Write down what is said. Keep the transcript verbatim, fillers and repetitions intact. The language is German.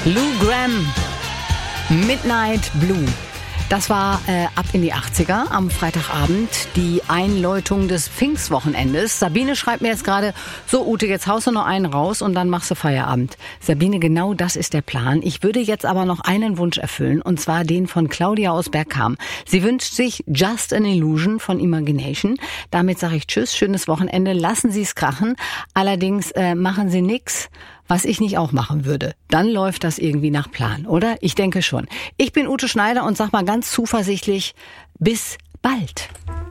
Lou Gramm, Midnight Blue. Das war äh, ab in die achtziger am Freitagabend, die Einläutung des Pfingstwochenendes. Sabine schreibt mir jetzt gerade, so Ute, jetzt haust du noch einen raus und dann machst du Feierabend. Sabine, genau das ist der Plan. Ich würde jetzt aber noch einen Wunsch erfüllen, und zwar den von Claudia aus Bergkamp. Sie wünscht sich Just an Illusion von Imagination. Damit sage ich Tschüss, schönes Wochenende, lassen Sie es krachen. Allerdings äh, machen Sie nix, was ich nicht auch machen würde. Dann läuft das irgendwie nach Plan, oder? Ich denke schon. Ich bin Ute Schneider und sag mal ganz zuversichtlich, bis bald.